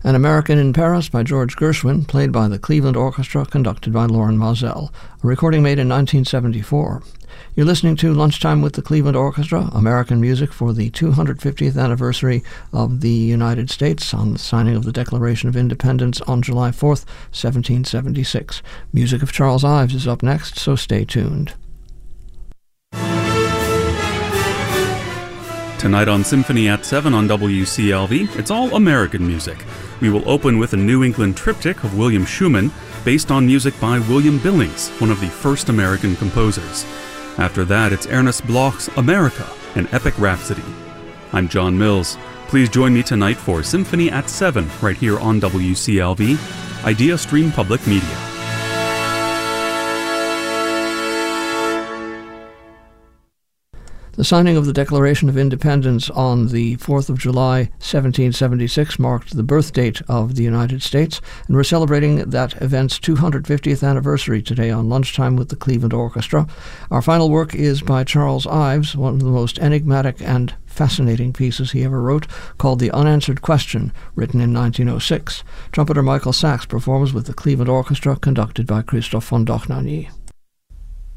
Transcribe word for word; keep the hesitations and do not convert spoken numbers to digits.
An American in Paris by George Gershwin, played by the Cleveland Orchestra, conducted by Loren Mazel, a recording made in nineteen seventy-four. You're listening to Lunchtime with the Cleveland Orchestra, American music for the two hundred fiftieth anniversary of the United States on the signing of the Declaration of Independence on July fourth, seventeen seventy-six. Music of Charles Ives is up next, so stay tuned. Tonight on Symphony at seven on W C L V, it's all American music. We will open with a New England triptych of William Schumann, based on music by William Billings, one of the first American composers. After that, it's Ernest Bloch's America, an epic rhapsody. I'm John Mills. Please join me tonight for Symphony at seven, right here on W C L V, Idea Stream Public Media. The signing of the Declaration of Independence on the fourth of July, seventeen seventy-six, marked the birth date of the United States, and we're celebrating that event's two hundred fiftieth anniversary today on Lunchtime with the Cleveland Orchestra. Our final work is by Charles Ives, one of the most enigmatic and fascinating pieces he ever wrote, called The Unanswered Question, written in nineteen oh six. Trumpeter Michael Sachs performs with the Cleveland Orchestra, conducted by Christoph von Dohnanyi.